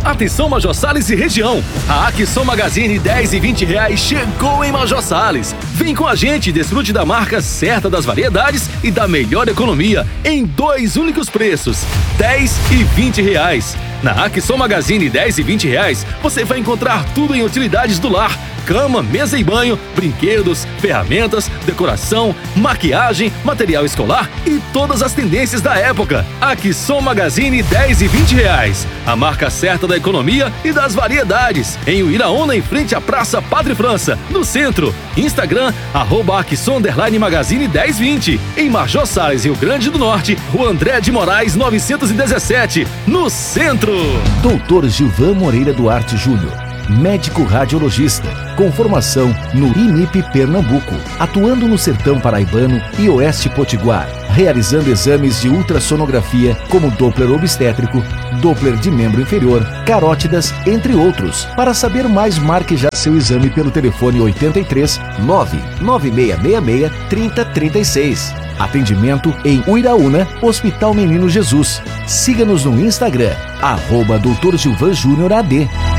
Atenção Major Sales e região. A Aquisson Magazine 10 e 20 reais chegou em Major Sales. Vem com a gente e desfrute da marca certa das variedades e da melhor economia em 2 únicos preços, 10 e 20 reais. Na Aquisson Magazine 10 e 20 reais, você vai encontrar tudo em utilidades do lar. Cama, mesa e banho, brinquedos, ferramentas, decoração, maquiagem, material escolar e todas as tendências da época. Aquisson Magazine 10 e 20 reais. A marca certa da economia e das variedades. Em Uiraúna, em frente à Praça Padre França, no centro. Instagram, @Aquisson_Magazine 1020. Em Major Sales, Rio Grande do Norte, Rua André de Moraes 917, no centro. Dr. Gilvan Moreira Duarte Júnior, médico radiologista, com formação no INIP Pernambuco, atuando no sertão paraibano e oeste potiguar, realizando exames de ultrassonografia como Doppler obstétrico, Doppler de membro inferior, carótidas, entre outros. Para saber mais, marque já seu exame pelo telefone 83 99666 3036. Atendimento em Uiraúna, Hospital Menino Jesus. Siga-nos no Instagram, @Dr. Gilvan Júnior AD.